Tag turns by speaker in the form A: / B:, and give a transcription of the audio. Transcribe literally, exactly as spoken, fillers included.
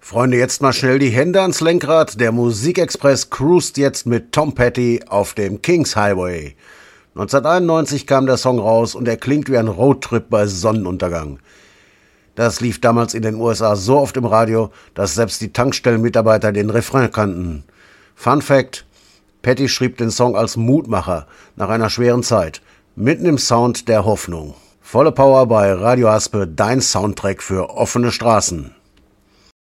A: Freunde, jetzt mal schnell die Hände ans Lenkrad. Der Musikexpress cruist jetzt mit Tom Petty auf dem Kings Highway. neunzehnhunderteinundneunzig kam der Song raus und er klingt wie ein Roadtrip bei Sonnenuntergang. Das lief damals in den U S A so oft im Radio, dass selbst die Tankstellenmitarbeiter den Refrain kannten. Fun Fact: Petty schrieb den Song als Mutmacher nach einer schweren Zeit, mitten im Sound der Hoffnung. Volle Power bei Radio Aspe, dein Soundtrack für offene Straßen.